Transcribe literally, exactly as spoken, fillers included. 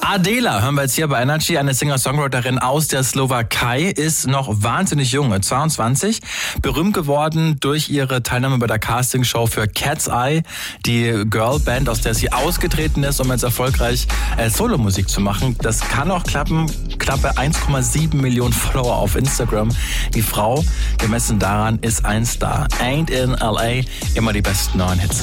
Adela hören wir jetzt hier bei Energy, eine Singer-Songwriterin aus der Slowakei, ist noch wahnsinnig jung, zweiundzwanzig, berühmt geworden durch ihre Teilnahme bei der Castingshow für Cat's Eye, die Girlband, aus der sie ausgetreten ist, um jetzt erfolgreich äh, Solomusik zu machen. Das kann auch klappen, knappe eins Komma sieben Millionen Follower auf Instagram. Die Frau, gemessen daran, ist ein Star. Ain't in L A, immer die besten neuen Hits.